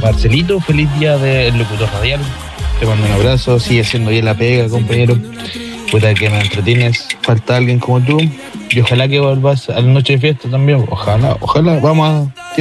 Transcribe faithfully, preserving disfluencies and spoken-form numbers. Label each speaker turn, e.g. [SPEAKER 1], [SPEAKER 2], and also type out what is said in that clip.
[SPEAKER 1] Marcelito, feliz día del locutor radial. Te mando un abrazo, sigue siendo bien la pega, compañero. Puta que me entretienes, falta alguien como tú. Y ojalá que vuelvas a la noche de fiesta también. Ojalá, ojalá, vamos a